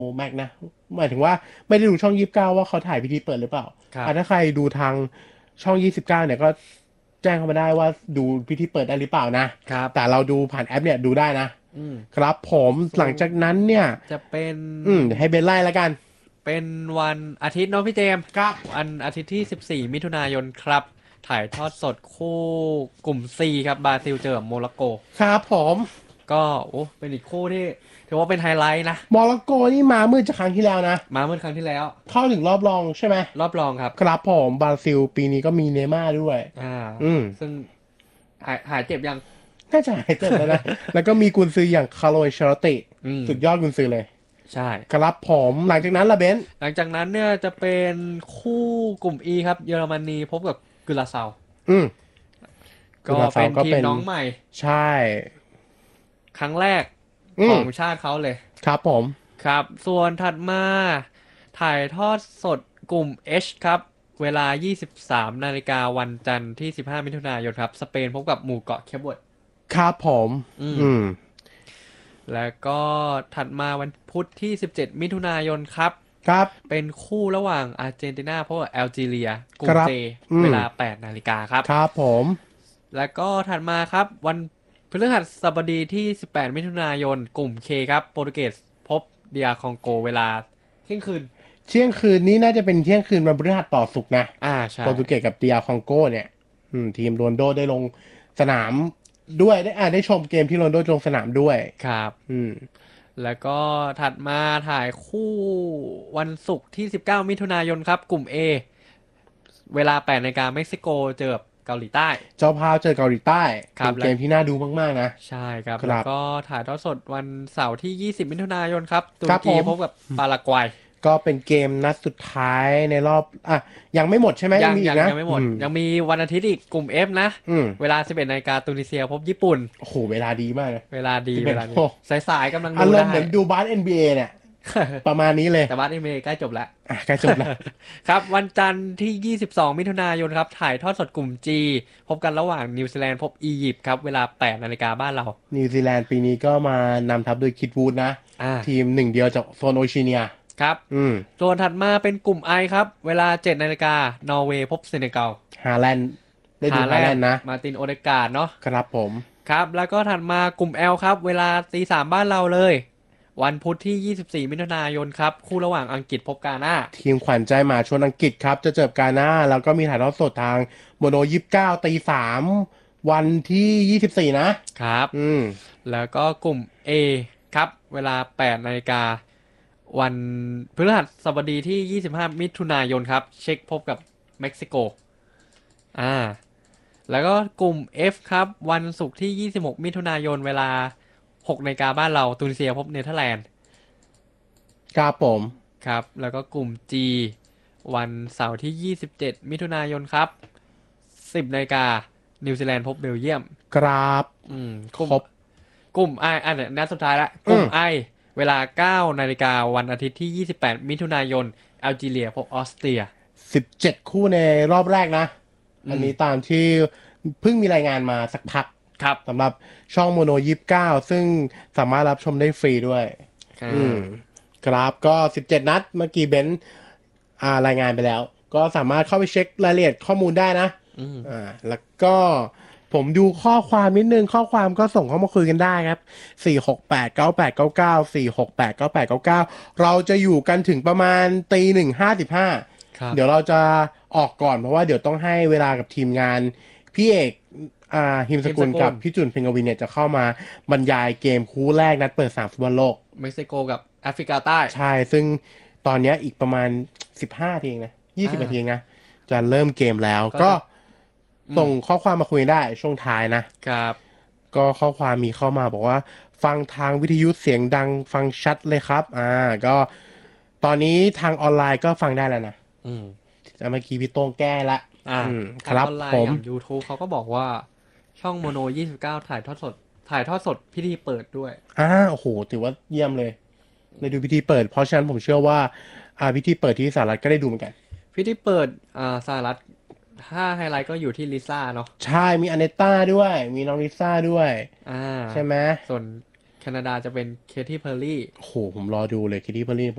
แม็กนะหมายถึงว่าไม่ได้ดูช่อง29ว่าเขาถ่ายพิธีเปิดหรือเปล่าครับถ้าใครดูทางช่อง29เนี่ยก็แจ้งเข้ามาได้ว่าดูพิธีเปิดได้หรือเปล่านะครับแต่เราดูผ่านแอปเนี่ยดูได้นะอืมครับผมหส่วลังจากนั้นเนี่ยนจะเป็นเดี๋ยวให้เบนไล่แล้วกันเป็นวันอาทิตย์เนาะพี่เจมส์ครับวันอาทิตย์ที่14มิถุนายนครับถ่ายทอดสดคู่กลุ่ม C ครับบราซิลเจอกับโมร็อกโกครับผมก็โอ้เป็นอีกคู่ที่ถือว่าเป็นไฮไลท์นะโมร็อกโกนี่มามืดจากครั้งที่แล้วนะมาเมื่อครั้งที่แล้วเข้าถึงรอบรองใช่ไหมรอบรองครับครับผมบราซิลปีนี้ก็มีเนย์ม่าร์ด้วยอ่าอืมซึ่งหายเจ็บยังน่าจะหายเจ็บแล้วนะ แล้วก็มีกุนซืออย่างคาร์โลเชอร์ติอืมสุดยอดกุนซือเลยใช่ครับผมหลังจากนั้นล่ะเบนซ์หลังจากนั้นเนี่ยจะเป็นคู่กลุ่ม E ครับเยอรมนีพบกับกุราเซาอืมกุก็ราเซาเป็นทีมก็เป็นน้องใหม่ใช่ครั้งแรกอืมของชาติเขาเลยครับผมครับส่วนถัดมาถ่ายทอดสดกลุ่ม H ครับเวลา 23นาฬิกาวันจันทร์ที่15มิถุนายนครับสเปนพบกับหมู่เกาะเคปเวิร์ดครับผมอืมอืมแล้วก็ถัดมาวันพุธที่17มิถุนายนครับครับเป็นคู่ระหว่างอาร์เจนตินาพบกับแอลจีเรียกลุ่มครั J บอืมเวลา8นาฬิกาครับครับผมแล้วก็ถัดมาครับวันพฤหัสบดีที่18มิถุนายนกลุ่ม K ครับโปรตุเกสพบเดียคองโกเวลาเที่ยงคืนเที่ยงคืนนี้น่าจะเป็นเที่ยงคืนวันพฤหัสต่อศุกร์นะใช่โปรตุเกสกับดีอาร์คองโกเนี่ยทีมโรนลโดได้ลงสนามด้วยได้ชมเกมที่โรนลโดลงสนามด้วยครับอืมแล้วก็ถัดมาถ่ายคู่วันศุกร์ที่19มิถุนายนครับกลุ่ม A เวลา8นาฬิกาเม็กซิโกเจอกับเกาหลีใต้เจ้าภาพเจอเกาหลีใต้เป็นเกครับแล้วมที่น่าดูมากๆนะใช่ครับครับแล้วก็ถ่ายทอดสดวันเสาร์ที่20มิถุนายนครับตุรกีครับผมพบกับปารากวัยก็เป็นเกมนัดสุดท้ายในรอบยังไม่หมดใช่ไหมยังยังมีอีกนะยังไม่หมดยังมีวันอาทิตย์อีกกลุ่ม F นะอืมเวลา11นาฬิกาตุนิเซียพบญี่ปุ่นโอ้โหเวลาดีมากนะเวลาดีที่เป็นเวลาดีโอ้สายๆกำลังอารมณ์ดูได้เหมือนดูบาส NBA เนี่ยประมาณนี้เลยแต่บัสเอ็มเอใกล้จบแล้วใกล้จบแล้วครับวันจันทร์ที่22มิถุนายนครับถ่ายทอดสดกลุ่ม G พบกันระหว่างนิวซีแลนด์พบอียิปต์ครับเวลา8นาฬิกาบ้านเรานิวซีแลนด์ปีนี้ก็มานำทัพโดยคิดวูดนะทีอ่ามหนึ่งเดียวจากโซนโอชิเนียครับอืมส่วนถัดมาเป็นกลุ่ม I ครับเวลา7นาฬิกานอร์เวย์พบเซเนกัลฮาแลนด์ได้ดูฮาแลนด์ฮาแลนด์นะมาร์ตินโอเดการ์ดเนาะครับผมครับแล้วก็ถัดมากลุ่ม L ครับเวลาตี3บ้านเราเลยวันพุธที่24มิถุนายนครับคู่ระหว่างอังกฤษพบกาน่าทีมขวัญใจหมาชนอังกฤษครับจะเจอกับกาน่าแล้วก็มีถ่ายทอดสดทางโมโน29 ตี 3วันที่24 ครับอืมแล้วก็กลุ่ม A ครับเวลา8นาฬิกาวันพฤหัสบดีที่25มิถุนายนครับเช็กพบกับเม็กซิโกอ่าแล้วก็กลุ่ม F ครับวันศุกร์ที่26มิถุนายนเวลา6นาฬิกาบ้านเราตุนิเซียพบเนเธอร์แลนด์ครับผมครับแล้วก็กลุ่ม G วันเสาร์ที่27มิถุนายนครับ10นาฬิกานิวซีแลนด์พบเบลเยียมครับกลุ่มครบกลุ่ม I อันนี้นัดสุดท้ายละกลุ่มอืม I เวลา9นาฬิกาวันอาทิตย์ที่28มิถุนายนแอลจีเรียพบออสเตรีย 17 คู่ในรอบแรกนะอันนี้ตามที่เพิ่งมีรายงานมาสักพักครับสำหรับช่องโมโน29ซึ่งสามารถรับชมได้ฟรีด้วยอ่อืมาครับก็17 นัดเมื่อกี้เบนซ์รายงานไปแล้ว ก็สามารถเข้าไปเช็ครายละเอียดข้อมูลได้นะอืมแล้วก็ผมดูข้อความนิดนึงข้อความก็ส่งเข้ามาคุยกันได้ครับ46898994689899เราจะอยู่กันถึงประมาณตี 1:55 ครับเดี๋ยวเราจะออกก่อนเพราะว่าเดี๋ยวต้องให้เวลากับทีมงานพี่เอกฮิมสกุลกับพี่จุนเพ็งกวินเนี่ยจะเข้ามาบรรยายเกมคู่แรกนัดเปิด3 ฟุตบอลโลกเม็กซิโกกับแอฟริกาใต้ใช่ซึ่งตอนเนี้ยอีกประมาณ15 ทีเองนะ20 นาทีเองนะจะเริ่มเกมแล้วก็ก็จะส่งข้อความมาคุยได้ช่วงท้ายนะครับก็ข้อความมีเข้ามาบอกว่าฟังทางวิทยุเสียงดังฟังชัดเลยครับก็ตอนนี้ทางออนไลน์ก็ฟังได้แล้วนะอืมแต่เมื่อกี้พี่โต้งแก้ละอ่าครับทางออนไลผมน์อย่าง YouTube เขาก็บอกว่าช่องโมโน29ถ่ายทอดสดพิธีเปิดด้วยโอ้โหถือว่าเยี่ยมเลยได้ดูพิธีเปิดเพราะฉะนั้นผมเชื่อว่าพิธีเปิดที่สหรัฐก็ได้ดูเหมือนกันพิธีเปิดสหรัฐถ้าไฮไลท์ก็อยู่ที่ลิซ่าเนาะใช่มีอเนต้าด้วยมีน้องลิซ่าด้วยอ่าใช่ไหมส่วนแคนาดาจะเป็นเคที่เพอร์รี่โอ้โหผมรอดูเลยคิดดี้เพอร์ลี่